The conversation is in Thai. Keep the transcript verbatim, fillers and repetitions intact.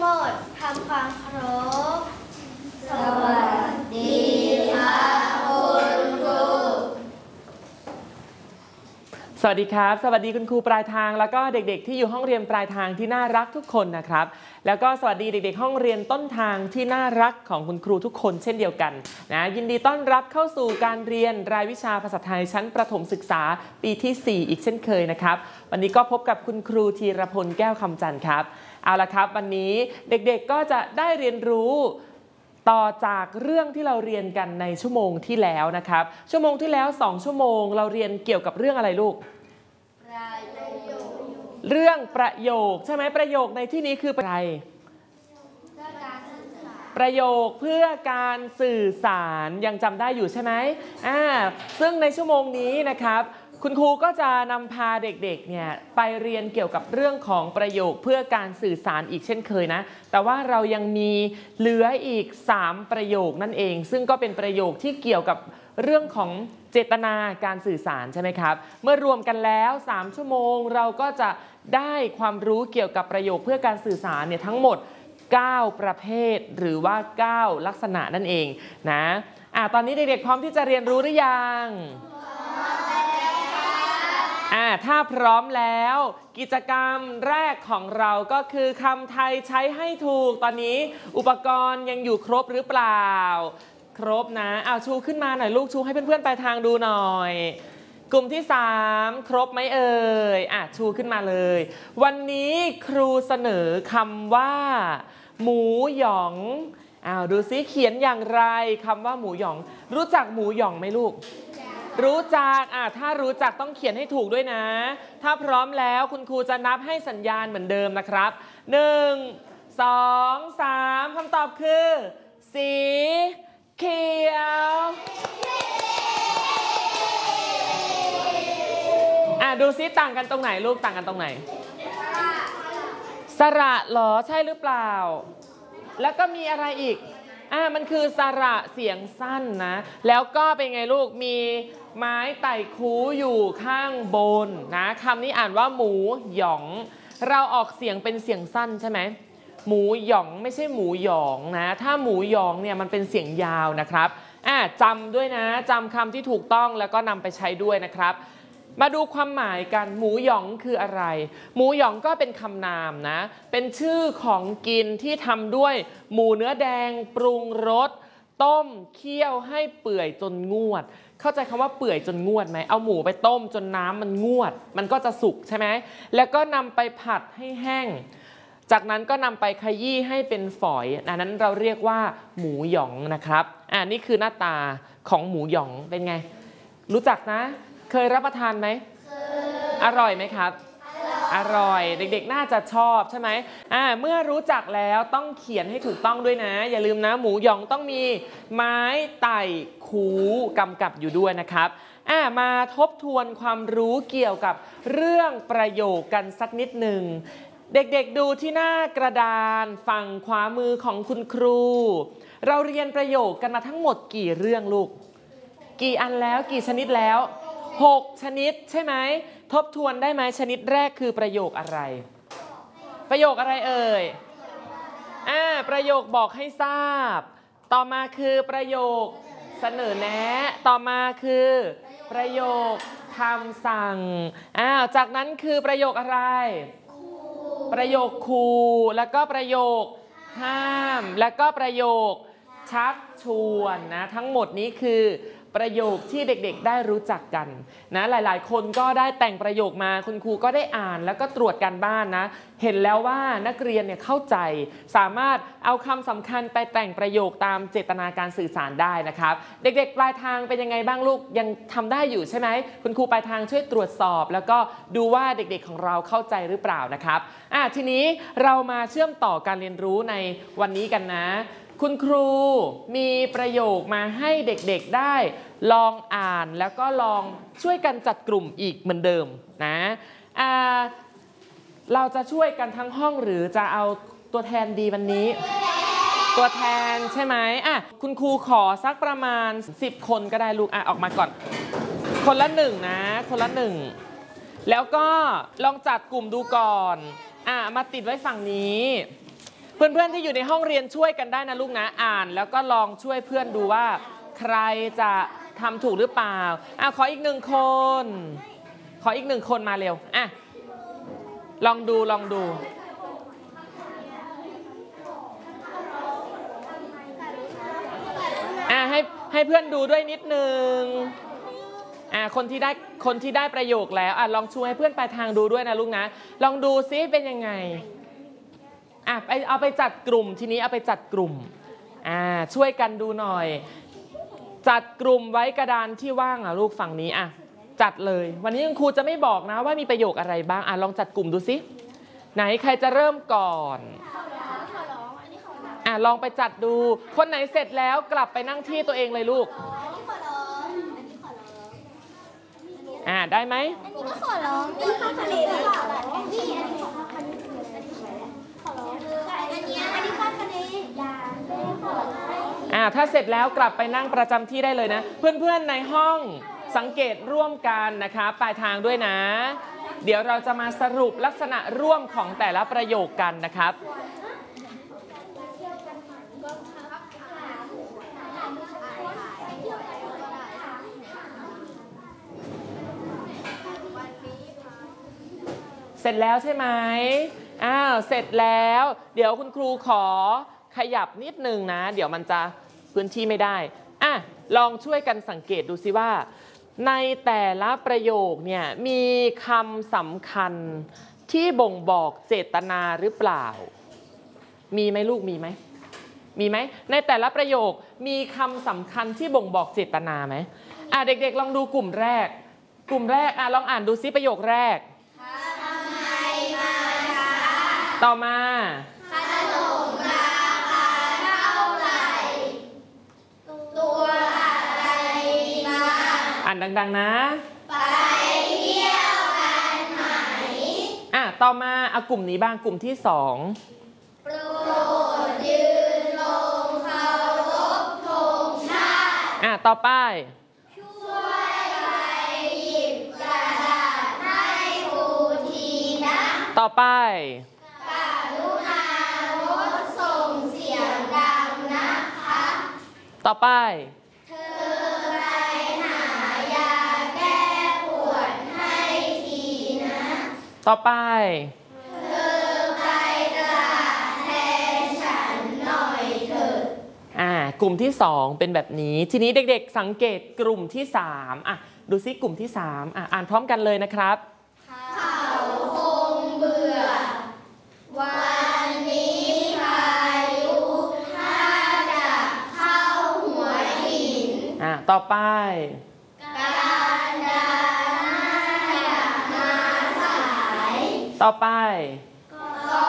มดทำความเคารพสวัสดีค่ะคุณครูสวัสดีครับสวัสดีคุณครูปลายทางแล้วก็เด็กๆที่อยู่ห้องเรียนปลายทางที่น่ารักทุกคนนะครับแล้วก็สวัสดีเด็กๆห้องเรียนต้นทางที่น่ารักของคุณครูทุกคนเช่นเดียวกันนะยินดีต้อนรับเข้าสู่การเรียนรายวิชาภาษาไทยชั้นประถมศึกษาปีที่สี่อีกเช่นเคยนะครับวันนี้ก็พบกับคุณครูธีรพลแก้วคำจันทร์ครับเอาละครับวันนี้เด็กๆก็จะได้เรียนรู้ต่อจากเรื่องที่เราเรียนกันในชั่วโมงที่แล้วนะครับชั่วโมงที่แล้วสองชั่วโมงเราเรียนเกี่ยวกับเรื่องอะไรลูกเรื่องประโยคใช่ไหมประโยคในที่นี้คืออะไรประโยคเพื่อการสื่อสารยังจำได้อยู่ใช่ไหมอ่าซึ่งในชั่วโมงนี้นะครับคุณครูก็จะนำพาเด็กๆเนี่ยไปเรียนเกี่ยวกับเรื่องของประโยคเพื่อการสื่อสารอีกเช่นเคยนะแต่ว่าเรายังมีเหลืออีกสามประโยคนั่นเองซึ่งก็เป็นประโยคที่เกี่ยวกับเรื่องของเจตนาการสื่อสารใช่ไหมครับเมื่อรวมกันแล้วสามชั่วโมงเราก็จะได้ความรู้เกี่ยวกับประโยคเพื่อการสื่อสารเนี่ยทั้งหมดเก้าประเภทหรือว่าเก้าลักษณะนั่นเองนะอ่ะตอนนี้เด็กๆพร้อมที่จะเรียนรู้หรือยังอ่ะถ้าพร้อมแล้วกิจกรรมแรกของเราก็คือคำไทยใช้ให้ถูกตอนนี้อุปกรณ์ยังอยู่ครบหรือเปล่าครบนะเอาชูขึ้นมาหน่อยลูกชูให้เพื่อนๆปลายทางดูหน่อยกลุ่มที่สามครบไหมเอ่ยอ่ะชูขึ้นมาเลยวันนี้ครูเสนอคำว่าหมูหยองอ้าวดูซิเขียนอย่างไรคำว่าหมูหยองรู้จักหมูหยองไหมลูกรู้จักอ่ะถ้ารู้จักต้องเขียนให้ถูกด้วยนะถ้าพร้อมแล้วคุณครูจะนับให้สัญญาณเหมือนเดิมนะครับหนึ่งสองสามคำตอบคือสีเขียวอ่ะดูซิต่างกันตรงไหนลูกต่างกันตรงไหนสระหรอใช่หรือเปล่าแล้วก็มีอะไรอีกอ่ะมันคือสระเสียงสั้นนะแล้วก็เป็นไงลูกมีไม้ไต่คูอยู่ข้างบนนะคำนี้อ่านว่าหมูหยองเราออกเสียงเป็นเสียงสั้นใช่ไหมหมูหยองไม่ใช่หมูหยองนะถ้าหมูหยองเนี่ยมันเป็นเสียงยาวนะครับอ่ะจำด้วยนะจำคำที่ถูกต้องแล้วก็นำไปใช้ด้วยนะครับมาดูความหมายกันหมูหยองคืออะไรหมูหยองก็เป็นคำนามนะเป็นชื่อของกินที่ทำด้วยหมูเนื้อแดงปรุงรสต้มเคี่ยวให้เปื่อยจนงวดเข้าใจคำว่าเปื่อยจนงวดไหมเอาหมูไปต้มจนน้ำมันงวดมันก็จะสุกใช่ไหมแล้วก็นำไปผัดให้แห้งจากนั้นก็นำไปขยี้ให้เป็นฝอยอันนั้นเราเรียกว่าหมูหยองนะครับอ่านี่คือหน้าตาของหมูหยองเป็นไงรู้จักนะเคยรับประทานไหมอร่อยไหมครับอร่อยเด็กๆน่าจะชอบใช่ไหมอ่าเมื่อรู้จักแล้วต้องเขียนให้ถูกต้องด้วยนะอย่าลืมนะหมูหยองต้องมีไม้ไต่คูกำกับอยู่ด้วยนะครับอ่ามาทบทวนความรู้เกี่ยวกับเรื่องประโยคกันสักนิดหนึ่งเด็กๆดูที่หน้ากระดานฝั่งขวามือของคุณครูเราเรียนประโยคกันมาทั้งหมดกี่เรื่องลูกกี่อันแล้วกี่ชนิดแล้วหกชนิดใช่ไหมทบทวนได้ไหมชนิดแรกคือประโยคอะไรประโยคอะไรเอ่ยอ่าประโยคบอกให้ทราบต่อมาคือประโยคเสนอแนะต่อมาคือประโยคคำสั่งอ้าวจากนั้นคือประโยคอะไรประโยคคูแล้วก็ประโยคห้ามแล้วก็ประโยคชักชวนนะทั้งหมดนี้คือประโยคที่เด็กๆได้รู้จักกันนะหลายๆคนก็ได้แต่งประโยคมาคุณครูก็ได้อ่านแล้วก็ตรวจการบ้านนะเห็นแล้วว่านักเรียนเนี่ยเข้าใจสามารถเอาคำสำคัญไปแต่งประโยคตามเจตนาการสื่อสารได้นะครับเด็กๆปลายทางเป็นยังไงบ้างลูกยังทำได้อยู่ใช่ไหมคุณครูปลายทางช่วยตรวจสอบแล้วก็ดูว่าเด็กๆของเราเข้าใจหรือเปล่านะครับอ่ะทีนี้เรามาเชื่อมต่อการเรียนรู้ในวันนี้กันนะคุณครูมีประโยคมาให้เด็กๆได้ลองอ่านแล้วก็ลองช่วยกันจัดกลุ่มอีกเหมือนเดิมนะอ่าเราจะช่วยกันทั้งห้องหรือจะเอาตัวแทนดีวันนี้ตัวแทนใช่ไหมอ่ะคุณครูขอสักประมาณสิบคนก็ได้ลูกอ่ะออกมาก่อนคนละหนึ่งนะคนละหนึ่งแล้วก็ลองจัดกลุ่มดูก่อนอ่ะมาติดไว้ฝั่งนี้เพื่อนๆที่อยู่ในห้องเรียนช่วยกันได้นะลูกนะอ่านแล้วก็ลองช่วยเพื่อนดูว่าใครจะทำถูกหรือเปล่าอ่ะขออีกหนึ่งคนขออีกหนึ่งคนมาเร็วอ่ะลองดูลองดูอ่ะให้ให้เพื่อนดูด้วยนิดนึงอ่ะคนที่ได้คนที่ได้ประโยคแล้วอ่ะลองช่วยให้เพื่อนปลายทางดูด้วยนะลูกนะลองดูซิเป็นยังไงอ่ะไปเอาไปจัดกลุ่มทีนี้เอาไปจัดกลุ่มอ่าช่วยกันดูหน่อยจัดกลุ่มไว้กระดานที่ว่างอ่ะลูกฝั่งนี้อ่ะจัดเลยวันนี้คุณครูจะไม่บอกนะว่ามีประโยคอะไรบ้างอ่ะลองจัดกลุ่มดูซิไหนใครจะเริ่มก่อนอ่ะลองไปจัดดูคนไหนเสร็จแล้วกลับไปนั่งที่ตัวเองเลยลูกอ่าได้ไหมอันนี้ก็ขอร้องนี่ข้าวทะเลเลยนี่อันนี้ขอร้องอันนี้ขอร้องอันนี้อันนี้ข้าวทะเลอย่าเลยขอร้องอ่าถ้าเสร็จแล้วกลับไปนั่งประจำที่ได้เลยนะเพื่อนๆในห้องสังเกตร่วมกันนะคะปลายทางด้วยนะเดี๋ยวเราจะมาสรุปลักษณะร่วมของแต่ละประโยคกันนะครับเสร็จแล้วใช่ไหมอ้าวเสร็จแล้วเดี๋ยวคุณครูขอขยับนิดนึงนะเดี๋ยวมันจะพื้นที่ไม่ได้อ่ะลองช่วยกันสังเกตดูสิว่าในแต่ละประโยคเนี่ยมีคำสำคัญที่บ่งบอกเจตนาหรือเปล่ามีไหมลูกมีไหมมีไหมในแต่ละประโยคมีคำสำคัญที่บ่งบอกเจตนาไหมอ่ะเด็กๆลองดูกลุ่มแรกกลุ่มแรกอ่ะลองอ่านดูซิประโยคแรกต่อมาขนมราคาเท่าไหร่ตัวอะไรบ้างอ่านดังๆนะไปเที่ยวกันไหมอ่ะต่อมาเอากลุ่มนี้บ้างกลุ่มที่สองโปรดยืนลงเคารพธงชาติอ่ะต่อไปช่วยไปหยิบกระดาษให้ครูทีนะต่อไปต่อไปเธอไปหายาแก้ปวดให้ทีนะต่อไปเธอไปตลาดแทนฉันหน่อยเถอะอ่ากลุ่มที่สองเป็นแบบนี้ทีนี้เด็กๆสังเกตกลุ่มที่สามอ่ะดูซิกลุ่มที่สามอ่ะอ่านพร้อมกันเลยนะครับเขาคงเบื่อวันนี้พายุถ้าจะเข้าหัวหินอ่ะต่อไปการดาน่าจะมาสายต่อไป